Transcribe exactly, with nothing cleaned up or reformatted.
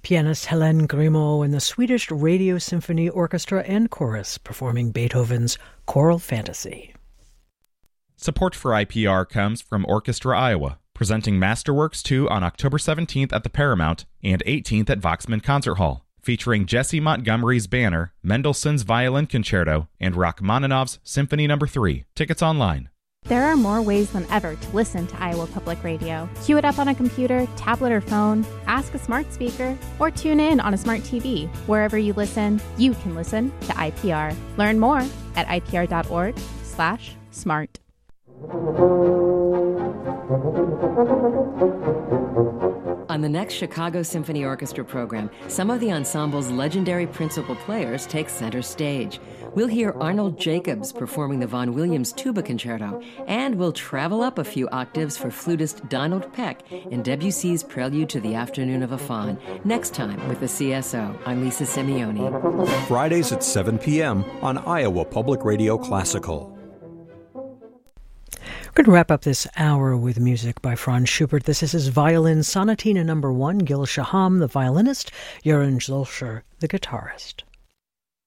Pianist Helene Grimaud and the Swedish Radio Symphony Orchestra and Chorus performing Beethoven's Choral Fantasy. Support for I P R comes from Orchestra Iowa, presenting Masterworks two on October seventeenth at the Paramount and eighteenth at Voxman Concert Hall, featuring Jesse Montgomery's Banner, Mendelssohn's Violin Concerto, and Rachmaninoff's Symphony Number three. Tickets online. There are more ways than ever to listen to Iowa Public Radio. Cue it up on a computer, tablet, or phone, ask a smart speaker, or tune in on a smart T V. Wherever you listen, you can listen to I P R. Learn more at ipr.org slash smart. On the next Chicago Symphony Orchestra program, some of the ensemble's legendary principal players take center stage. We'll hear Arnold Jacobs performing the Vaughan Williams Tuba Concerto, and we'll travel up a few octaves for flutist Donald Peck in Debussy's Prelude to the Afternoon of a Faun. Next time with the C S O, I'm Lisa Simeone. Fridays at seven p.m. on Iowa Public Radio Classical. We're going to wrap up this hour with music by Franz Schubert. This is his Violin Sonatina Number One. Gil Shaham, the violinist, Jeroen Zülscher, the guitarist.